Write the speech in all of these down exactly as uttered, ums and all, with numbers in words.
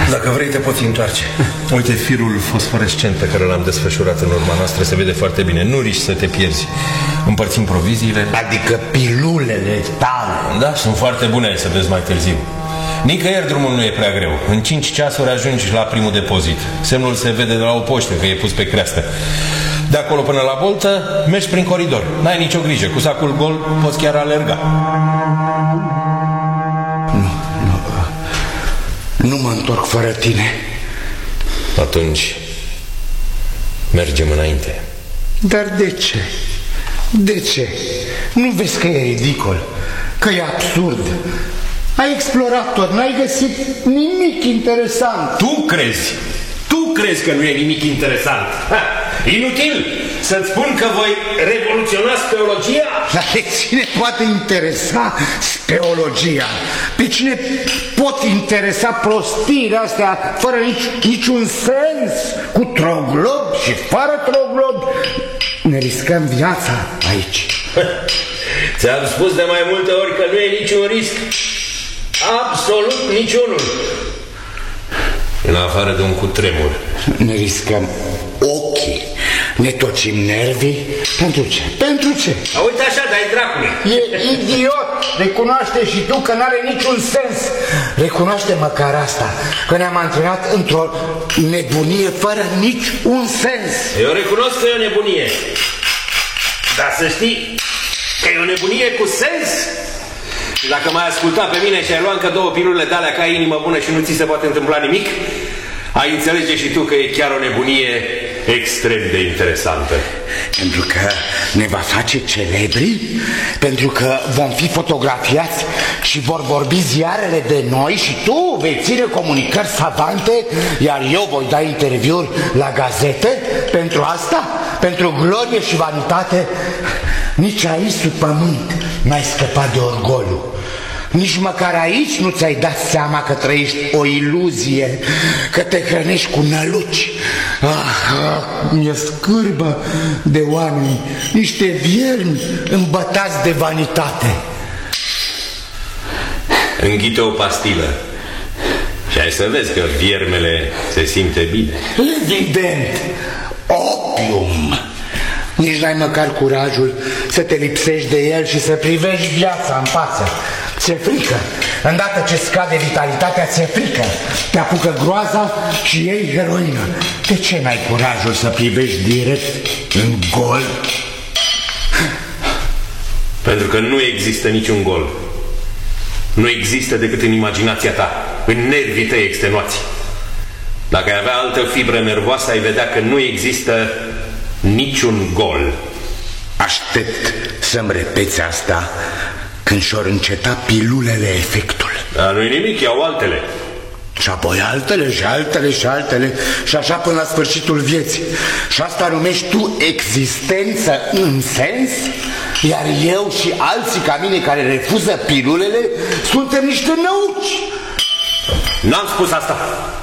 Dacă vrei te poți întoarce. Uite, firul fosforescent pe care l-am desfășurat în urma noastră se vede foarte bine. Nu riști să te pierzi. Împărțim proviziile. Adică pilulele tale. Da, sunt foarte bune, să vezi mai târziu. Nicăieri drumul nu e prea greu. În cinci ceasuri ajungi la primul depozit. Semnul se vede de la o poștă că e pus pe creastă. De acolo până la boltă mergi prin coridor. N-ai nicio grijă, cu sacul gol poți chiar alerga. Nu, nu, nu mă întorc fără tine. Atunci mergem înainte. Dar de ce? De ce? Nu vezi că e ridicol? Că e absurd? Ai explorat tot, n-ai găsit nimic interesant. Tu crezi? Tu crezi că nu e nimic interesant? Ha, inutil să-ți spun că voi revoluționa speologia? Dar pe cine poate interesa speologia? Pe cine pot interesa prostiile astea fără nici, niciun sens? Cu troglob și fără troglob? Ne riscăm viața aici. Ți-am spus de mai multe ori că nu e niciun risc. Absolut niciunul. În afară de un cutremur. Ne riscăm ochii, ne tocim nervii. Pentru ce? Pentru ce? A, uite așa, dai dracule. E idiot. Recunoaște și tu că n-are niciun sens. Recunoaște măcar asta, că ne-am antrenat într-o nebunie fără nici un sens. Eu recunosc că e o nebunie. Dar să știi că e o nebunie cu sens. Și dacă m-ai ascultat pe mine și ai luat încă două pilule de alea ca inimă bună și nu ți se poate întâmpla nimic, ai înțelege și tu că e chiar o nebunie extrem de interesantă. Pentru că ne va face celebri, pentru că vom fi fotografiați și vor vorbi ziarele de noi și tu vei ține comunicări savante, iar eu voi da interviuri la gazete. Pentru asta, pentru glorie și vanitate, nici aici sub pământ n-ai scăpat de orgoliu. Nici măcar aici nu ți-ai dat seama că trăiești o iluzie, că te hrănești cu năluci. Ah, ah, mi-e scârbă de oameni, niște viermi îmbătați de vanitate. Înghite o pastilă și hai să vezi că viermele se simte bine. Evident, opium. Nici n-ai măcar curajul să te lipsești de el și să privești viața în față. Ți-e frică. Îndată ce scade vitalitatea, ți-e frică. Te apucă groaza și iei heroină. De ce n-ai curajul să privești direct în gol? Pentru că nu există niciun gol. Nu există decât în imaginația ta, în nervii tăi extenuați. Dacă ai avea altă fibră nervoasă, ai vedea că nu există niciun gol. Aștept să-mi repeți asta când și-or înceta pilulele efectul. Dar nu-i nimic, iau altele. Și apoi altele și altele și altele și așa până la sfârșitul vieții. Și asta numești tu existență în sens? Iar eu și alții ca mine care refuză pilulele suntem niște năuci. N-am spus asta.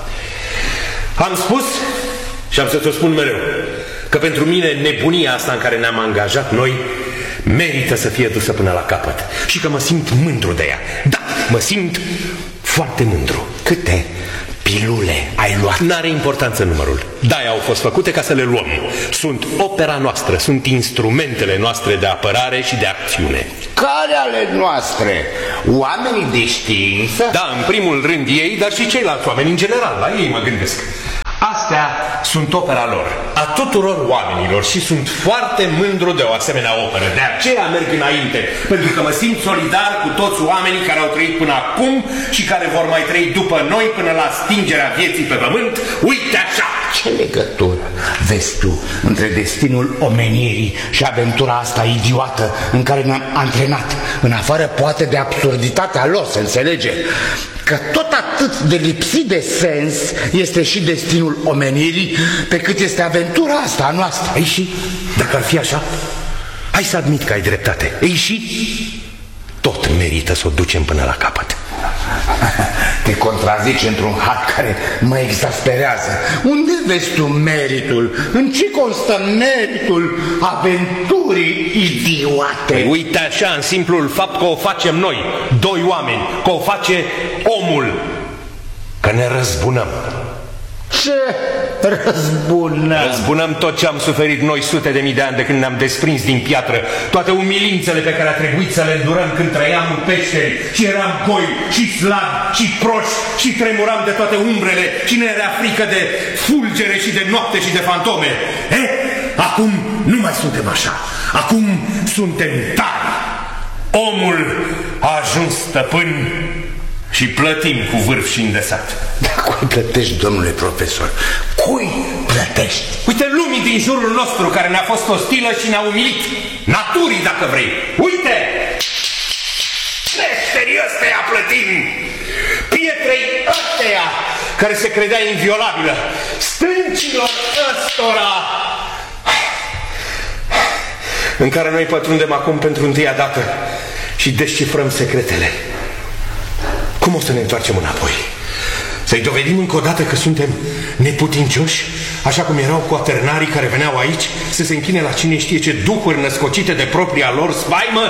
Am spus și am să te spun mereu că pentru mine nebunia asta în care ne-am angajat noi merită să fie dusă până la capăt. Și că mă simt mândru de ea. Da, mă simt foarte mândru. Câte pilule ai luat? N-are importanță numărul. De-aia au fost făcute ca să le luăm. Sunt opera noastră, sunt instrumentele noastre de apărare și de acțiune. Care ale noastre? Oamenii de știință? Da, în primul rând ei, dar și ceilalți oameni în general, la ei mă gândesc. Astea sunt opera lor, a tuturor oamenilor, și sunt foarte mândru de o asemenea operă. De aceea merg înainte, pentru că mă simt solidar cu toți oamenii care au trăit până acum și care vor mai trăi după noi până la stingerea vieții pe pământ. Uite așa! Ce legătură vezi tu între destinul omenirii și aventura asta idiotă în care ne-am antrenat, în afară poate de absurditatea lor, se înțelege? Că tot atât de lipsit de sens este și destinul omenirii pe cât este aventura asta a noastră. Ei și, dacă ar fi așa, hai să admit că ai dreptate. Ei și, tot merită să o ducem până la capăt. Te contrazici într-un hat care mă exasperează. Unde vezi tu meritul? În ce constă meritul aventurii idiote? Păi uite așa, în simplul fapt că o facem noi, doi oameni, că o face omul, că ne răzbunăm. Ce răzbunăm? Răzbunăm tot ce am suferit noi sute de mii de ani de când ne-am desprins din piatră, toate umilințele pe care a trebuit să le îndurăm când trăiam în peșteri și eram goi și slabi și proști și tremuram de toate umbrele și ne era frică de fulgere și de noapte și de fantome. Eh? Acum nu mai suntem așa. Acum suntem tari. Omul a ajuns stăpân și plătim cu vârf și îndesat. Dar cui plătești, domnule profesor? Cui plătești? Uite lumii din jurul nostru care ne-a fost ostilă și ne-a umilit. Naturii, dacă vrei. Uite! Peșterii ăsteia plătim. Pietrei ăsteia care se credea inviolabilă. Stâncilor ăstora în care noi pătrundem acum pentru întâia dată și descifrăm secretele. Cum o să ne întoarcem înapoi? Să-i dovedim încă o dată că suntem neputincioși, așa cum erau coaternarii care veneau aici să se închine la cine știe ce duhuri născocite de propria lor spaimă?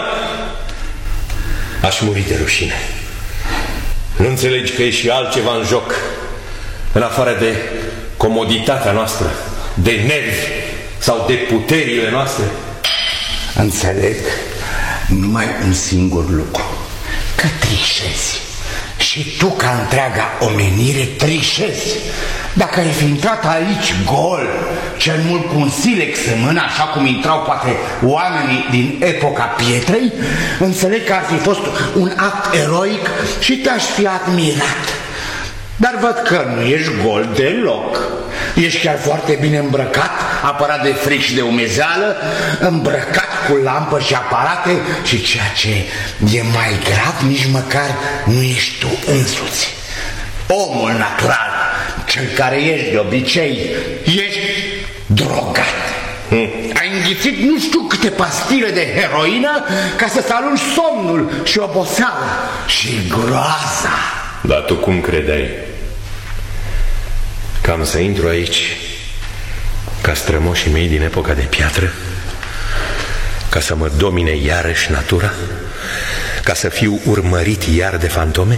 Aș muri de rușine. Nu înțelegi că e și altceva în joc, în afară de comoditatea noastră, de nervi sau de puterile noastre? Înțeleg numai un singur lucru, că trișezi. Și tu, ca întreaga omenire, trișezi. Dacă ai fi intrat aici gol, cel mult cu un silex în mână, așa cum intrau poate oamenii din epoca pietrei, înțeleg că ar fi fost un act eroic și te-aș fi admirat. Dar văd că nu ești gol deloc. Ești chiar foarte bine îmbrăcat, apărat de fric și de umezeală, îmbrăcat cu lampă și aparate și ceea ce e mai grav, nici măcar nu ești tu însuți. Omul natural, cel care ești de obicei, ești drogat. Hmm. Ai înghițit nu știu câte pastile de heroină ca să-ți alungi somnul și oboseala și groaza. Dar tu cum credeai? Că am să intru aici ca strămoșii mei din epoca de piatră? Ca să mă domine iarăși natura? Ca să fiu urmărit iar de fantome?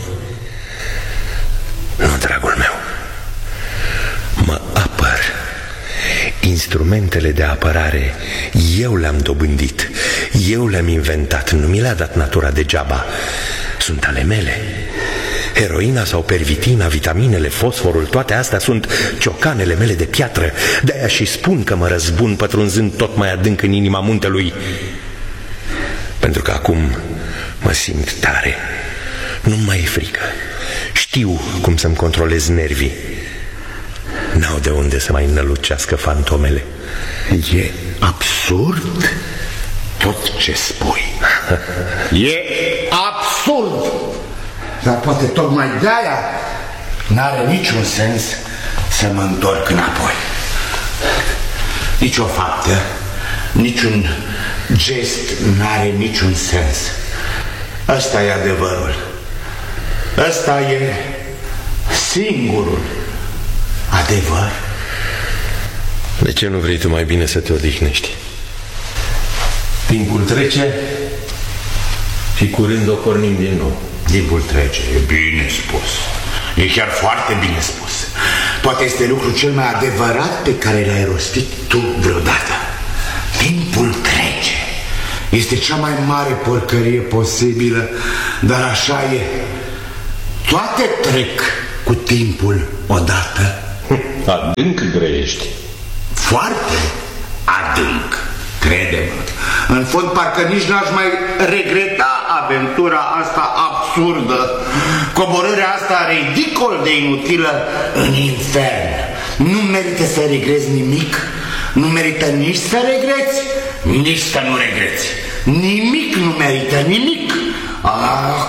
Nu, dragul meu. Mă apăr. Instrumentele de apărare eu le-am dobândit, eu le-am inventat, nu mi le-a dat natura degeaba. Sunt ale mele. Heroina sau pervitina, vitaminele, fosforul, toate astea sunt ciocanele mele de piatră. De-aia și spun că mă răzbun pătrunzând tot mai adânc în inima muntelui. Pentru că acum mă simt tare. Nu mai e frică. Știu cum să-mi controlez nervii. N-au de unde să mai nălucească fantomele. E absurd tot ce spui. E absurd. Dar poate tocmai de-aia n-are niciun sens să mă întorc înapoi. Nici o faptă, niciun gest n-are niciun sens. Ăsta e adevărul. Ăsta e singurul adevăr. De ce nu vrei tu mai bine să te odihnești? Timpul trece și curând o pornim din nou. Timpul trece, e bine spus. E chiar foarte bine spus. Poate este lucrul cel mai adevărat pe care l-ai rostit tu vreodată. Timpul trece. Este cea mai mare porcărie posibilă, dar așa e. Toate trec cu timpul odată. Adânc grăiești. Foarte adânc, crede-mă. În fond, parcă nici n-aș mai regreta aventura asta absurdă, coborârea asta ridicol de inutilă în infern. Nu merită să regrezi nimic, nu merită nici să regreți, nici să nu regreți. Nimic nu merită, nimic. Ah.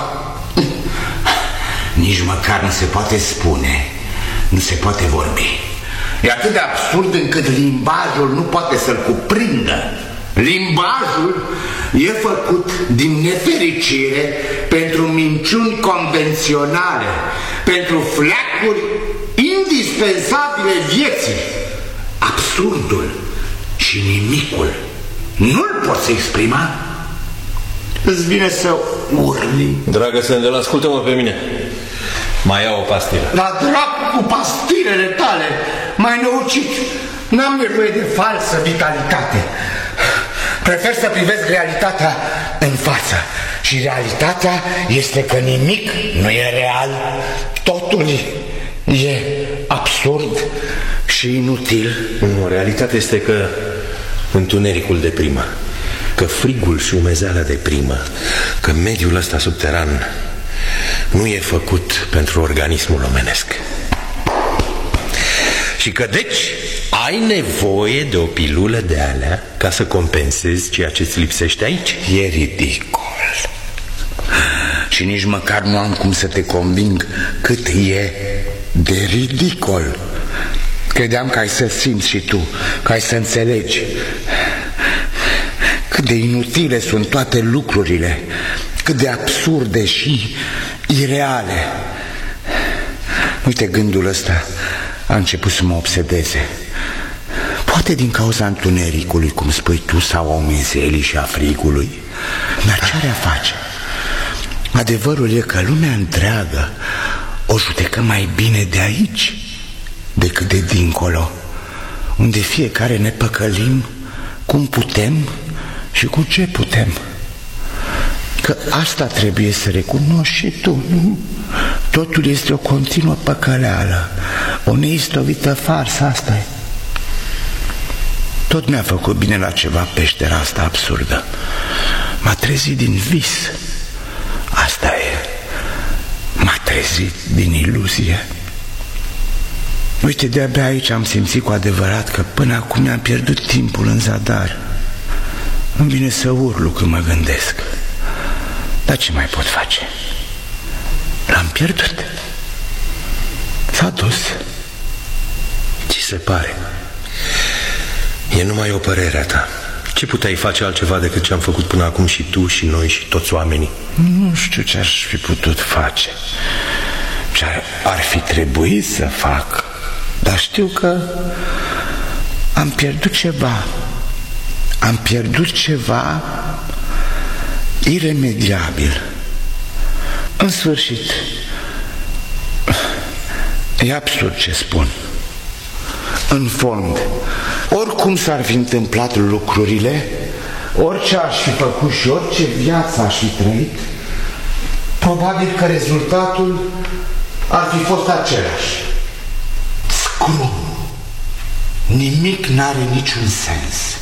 Nici măcar nu se poate spune, nu se poate vorbi. E atât de absurd încât limbajul nu poate să-l cuprindă. Limbajul e făcut din nefericire pentru minciuni convenționale, pentru fleacuri indispensabile vieții. Absurdul și nimicul nu-l poți exprima. Îți vine să urli. Dragă Sandel, ascultă-mă pe mine. Mai ia o pastilă. La dracu cu pastilele tale, m-ai năucit. N-am nevoie de falsă vitalitate. Prefer să privesc realitatea în față. Și realitatea este că nimic nu e real. Totul e absurd și inutil. Nu, realitatea este că întunericul deprimă, că frigul și umezeala deprimă, că mediul ăsta subteran nu e făcut pentru organismul omenesc. Și că deci ai nevoie de o pilulă de alea ca să compensezi ceea ce îți lipsește aici. E ridicol. Și nici măcar nu am cum să te conving cât e de ridicol. Credeam că ai să simți și tu, că ai să înțelegi cât de inutile sunt toate lucrurile, cât de absurde și ireale. Uite, gândul ăsta a început să mă obsedeze. Poate din cauza întunericului, cum spui tu, sau a umezelii și a frigului. Dar ce are a face? Adevărul e că lumea întreagă o judecă mai bine de aici decât de dincolo, unde fiecare ne păcălim cum putem și cu ce putem. Că asta trebuie să recunoști și tu, nu? Totul este o continuă păcăleală, o neistovită farsă, asta e. Tot mi-a făcut bine la ceva peștera asta absurdă. M-a trezit din vis. Asta e. M-a trezit din iluzie. Uite, de-abia aici am simțit cu adevărat că până acum mi-am pierdut timpul în zadar. Îmi vine să urlu când mă gândesc. Dar ce mai pot face? L-am pierdut. S-a dus. Ți se pare? E numai o părere a ta. Ce puteai face altceva decât ce am făcut până acum și tu și noi și toți oamenii? Nu știu ce aș fi putut face, ce ar fi trebuit să fac, dar știu că am pierdut ceva. Am pierdut ceva iremediabil. În sfârșit, e absurd ce spun. În fond, oricum s-ar fi întâmplat lucrurile, orice aș fi făcut și orice viață aș fi trăit, probabil că rezultatul ar fi fost același. Scrum. Nimic n-are niciun sens.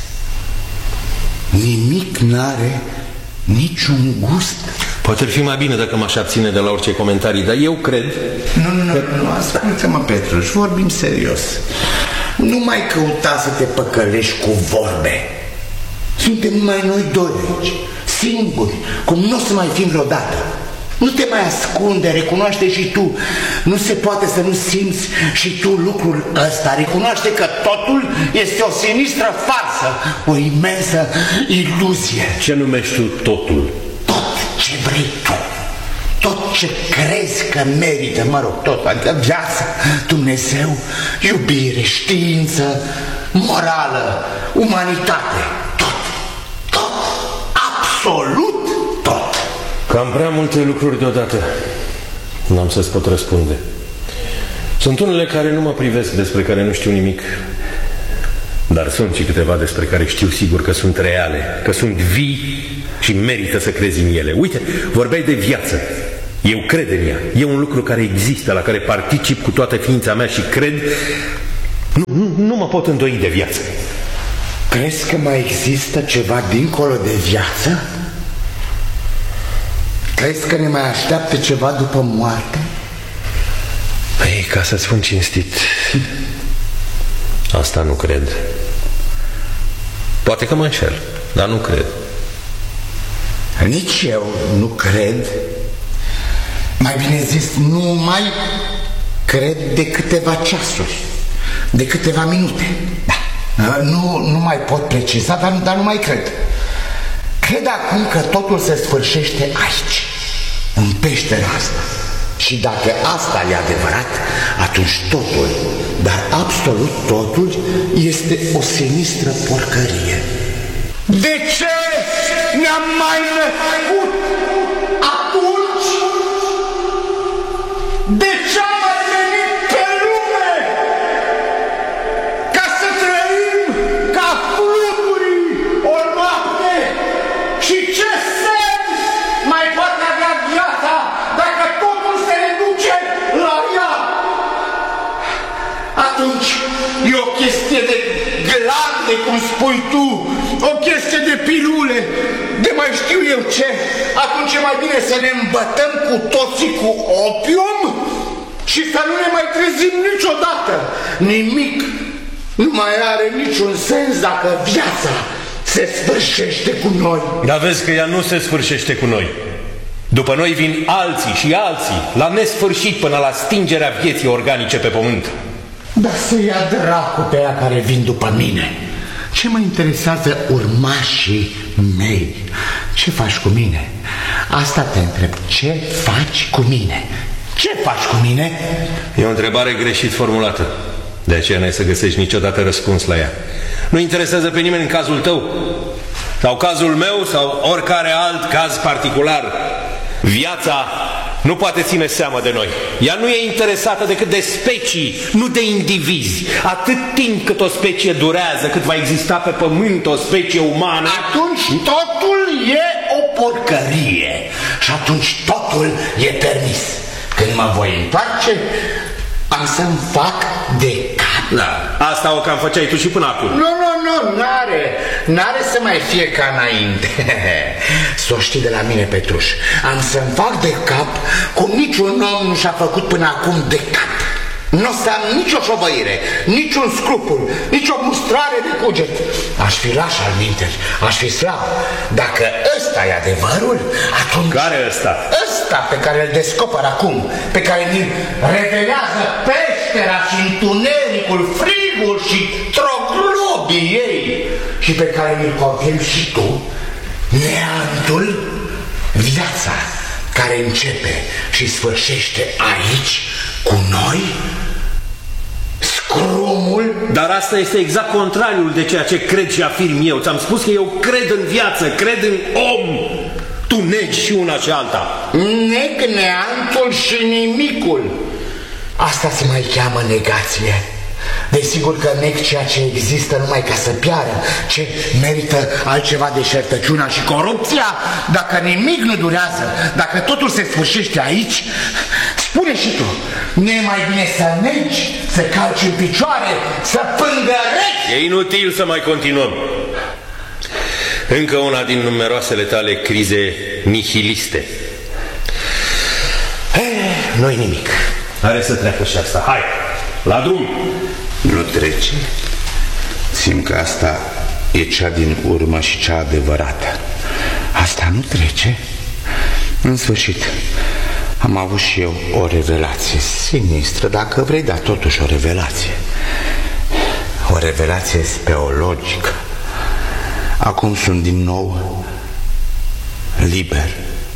Nimic n-are niciun gust. Poate ar fi mai bine dacă m-aș abține de la orice comentarii, dar eu cred... Nu, nu, nu, că... nu ascultă-mă, Petruș, vorbim serios. Nu mai căuta să te păcălești cu vorbe. Suntem numai noi doi aici, singuri, cum nu o să mai fim vreodată. Nu te mai ascunde, recunoaște și tu. Nu se poate să nu simți și tu lucrul ăsta. Recunoaște că totul este o sinistră farsă, o imensă iluzie. Ce numești tu totul? Tot ce vrei tu, tot ce crezi că merită, mă rog, tot, adică viață, Dumnezeu, iubire, știință, morală, umanitate, tot, tot, absolut tot. Cam prea multe lucruri deodată. N-am să-ți pot răspunde. Sunt unele care nu mă privesc, despre care nu știu nimic. Dar sunt și câteva despre care știu sigur că sunt reale, că sunt vii și merită să crezi în ele. Uite, vorbeai de viață. Eu cred în ea. E un lucru care există, la care particip cu toată ființa mea și cred... Nu, nu, nu mă pot îndoi de viață. Crezi că mai există ceva dincolo de viață? Crezi că ne mai așteaptă ceva după moarte? Păi, ca să spun cinstit, asta nu cred. Poate că mă înșel, dar nu cred. Nici eu nu cred. Mai bine zis, nu mai cred de câteva ceasuri, de câteva minute. Da. Nu, nu mai pot preciza, dar, dar nu mai cred. Cred acum că totul se sfârșește aici, în peștera asta. Și dacă asta e adevărat, atunci totul, dar absolut totul, este o sinistră porcărie. De ce ne-am mai născut atunci? De ce am mai venit pe lume? Ca să trăim ca fluturii o noapte? Și ce sens mai poate avea viața dacă totul se reduce la ea? Atunci e o chestie de glande, cum spui tu, o chestie de pilule, de mai știu eu ce. Atunci e mai bine să ne îmbătăm cu toții cu opium și să nu ne mai trezim niciodată. Nimic nu mai are niciun sens dacă viața se sfârșește cu noi. Dar vezi că ea nu se sfârșește cu noi. După noi vin alții și alții, la nesfârșit, până la stingerea vieții organice pe pământ. Dar să ia dracu pe ea care vin după mine. Ce mă interesează urmașii mei? Ce faci cu mine? Asta te întreb. Ce faci cu mine? Ce faci cu mine? E o întrebare greșit formulată. De aceea n-ai să găsești niciodată răspuns la ea. Nu interesează pe nimeni în cazul tău, sau cazul meu, sau oricare alt caz particular. Viața nu poate ține seama de noi. Ea nu e interesată decât de specii, nu de indivizi. Atât timp cât o specie durează, cât va exista pe pământ o specie umană, atunci totul e o porcărie. Și atunci totul e permis. Când mă voi întoarce, am să-mi fac de cap. Da, asta o cam făceai tu și până acum. Nu, nu, nu, n-are. N-are să mai fie ca înainte. S-o știi de la mine, Petruș. Am să-mi fac de cap cum niciun om nu și-a făcut până acum de cap. Nu o să am nicio șovăire, niciun scrupul, nicio mustrare de cuget. Aș fi laș al minteri, aș fi slab. Dacă ăsta e adevărul, atunci... Care ăsta? Ăsta pe care îl descoper acum, pe care mi-l revelează peștera și întunericul, frigul și troglobii ei, și pe care mi-l confirm și tu, neantul, viața care începe și sfârșește aici, cu noi, scrumul. Dar asta este exact contrariul de ceea ce cred și afirm eu. Ți-am spus că eu cred în viață, cred în om. Tu negi și una și alta. Neg neantul și nimicul. Asta se mai cheamă negație. Desigur că neg ceea ce există numai ca să piară. Ce merită altceva de șertăciuna și corupția? Dacă nimic nu durează, dacă totul se sfârșește aici, spune și tu, nu e mai bine să negi, să calci în picioare, să pângărești? E inutil să mai continuăm. Încă una din numeroasele tale crize nihiliste. Nu-i nimic. Are să treacă și asta. Hai, la drum. Nu trece. Simt că asta e cea din urmă și cea adevărată. Asta nu trece. În sfârșit, am avut și eu o revelație sinistră, dacă vrei, dar totuși o revelație. O revelație speologică. Acum sunt din nou liber.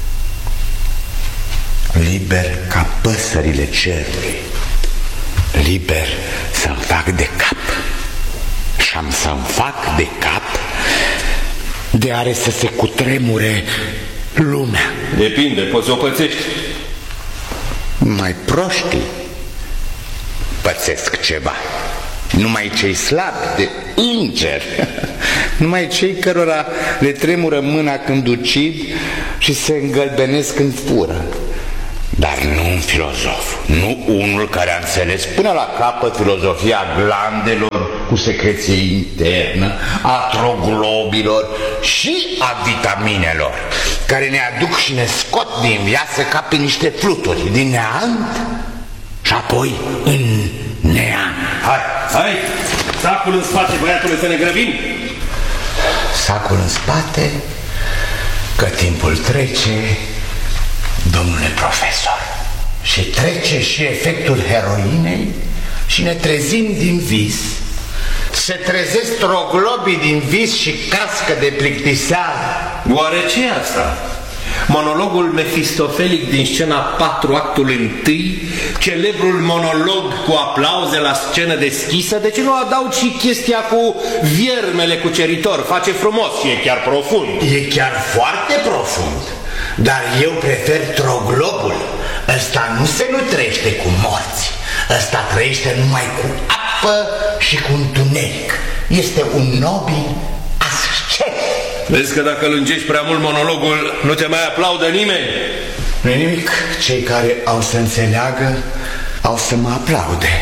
Liber ca păsările cerului. Liber să-mi fac de cap. Și am să-mi fac de cap de are să se cutremure lumea. Depinde, poți să o pățești. Mai proștii pățesc ceva. Numai cei slabi de îngeri. Numai cei cărora le tremură mâna când ucid și se îngălbenesc când fură. Dar nu un filozof, nu unul care a înțeles până la capăt filozofia glandelor cu secreție internă, a troglobilor și a vitaminelor, care ne aduc și ne scot din viață ca pe niște fluturi, din neant și apoi în neant. Hai, hai, sacul în spate, băiatule, să ne grăbim. Sacul în spate, că timpul trece, domnule profesor, și trece și efectul heroinei și ne trezim din vis. Se trezesc troglobii din vis și cască de plictiseală. Oare ce e asta? Monologul mefistofelic din scena patru, actul întâi, celebrul monolog cu aplauze la scenă deschisă. De ce nu adaug și chestia cu viermele cuceritor? Face frumos și e chiar profund. E chiar foarte profund. Dar eu prefer troglobul, Ăsta nu se nutrește cu morți. Ăsta trăiește numai cu apă și cu întuneric. Este un nobil ascet. Vezi că dacă lungești prea mult monologul, nu te mai aplaudă nimeni? Nu-i nimic. Cei care au să înțeleagă au să mă aplaude.